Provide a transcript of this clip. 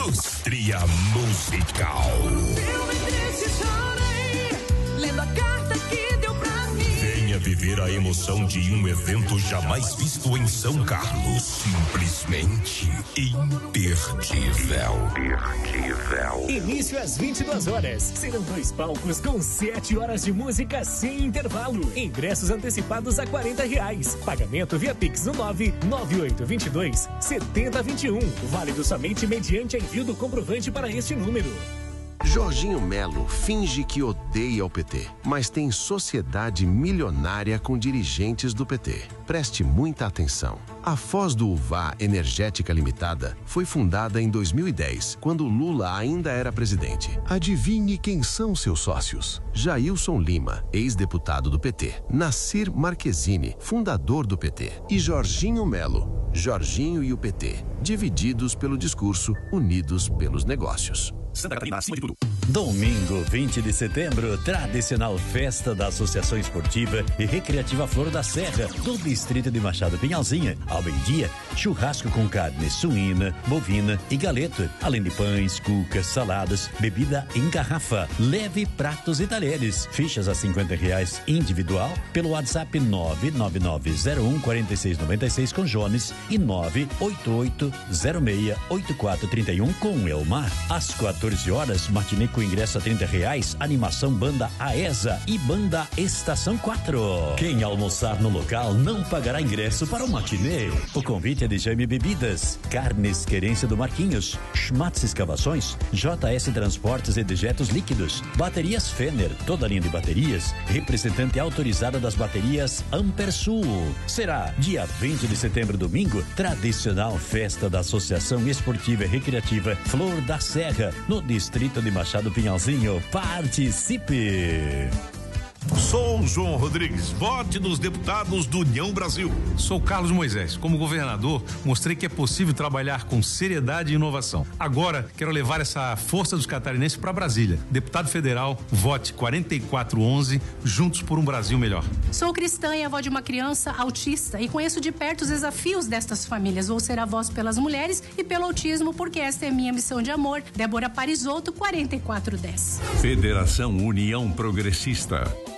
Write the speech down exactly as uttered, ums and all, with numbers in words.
Indústria Musical. Eu me triste chorei, lendo a carta que deu pra mim. Venha viver a emoção de um evento jamais visto em São Carlos. Simplesmente imperdível. Imperdível. Início às vinte e duas horas. Serão dois palcos com sete horas de música sem intervalo. Ingressos antecipados a quarenta reais. Pagamento via Pix no nove nove oito dois dois sete zero dois um. Válido somente mediante envio do comprovante para este número. Jorginho Melo finge que odeia o P T, mas tem sociedade milionária com dirigentes do P T. Preste muita atenção. A Foz do Uvá Energética Limitada foi fundada em dois mil e dez, quando Lula ainda era presidente. Adivinhe quem são seus sócios? Jailson Lima, ex-deputado do P T. Nassir Marquezine, fundador do P T. E Jorginho Melo, Jorginho e o P T, divididos pelo discurso, unidos pelos negócios. Santa Catarina, acima de tudo. Domingo, vinte de setembro, tradicional festa da Associação Esportiva e Recreativa Flor da Serra, do distrito de Machado Pinhalzinha. Ao meio-dia, churrasco com carne suína, bovina e galeto, além de pães, cucas, saladas, bebida em garrafa. Leve pratos e talheres. Fichas a cinquenta reais individual pelo WhatsApp nove nove nove zero um quatro seis nove seis com Jones e nove oito oito zero seis oito quatro três um com Elmar. Às quatorze horas, matinê com ingresso a trinta reais, animação Banda Aesa e Banda Estação quatro. Quem almoçar no local não pagará ingresso para o matinê. O convite é de Jaime Bebidas, Carnes Querência do Marquinhos, Schmatz Escavações, J S Transportes e Dejetos Líquidos, Baterias Fenner, toda a linha de baterias, representante autorizada das baterias Ampersul. Será dia vinte de setembro, domingo, tradicional festa da Associação Esportiva e Recreativa Flor da Serra, no distrito de Machado Pinhalzinho. Participe! Sou João Rodrigues, vote nos deputados do União Brasil. Sou Carlos Moisés. Como governador, mostrei que é possível trabalhar com seriedade e inovação. Agora, quero levar essa força dos catarinenses para Brasília. Deputado federal, vote quarenta e quatro onze, juntos por um Brasil melhor. Sou cristã e avó de uma criança autista e conheço de perto os desafios destas famílias. Vou ser a voz pelas mulheres e pelo autismo, porque esta é minha missão de amor. Débora Parisotto, quarenta e quatro dez. Federação União Progressista.